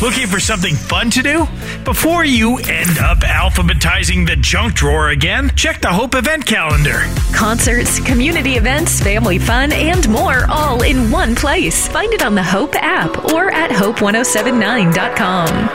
Looking for something fun to do? Before you end up alphabetizing the junk drawer again, check the Hope event calendar. Concerts, community events, family fun, and more all in one place. Find it on the Hope app or at hope1079.com.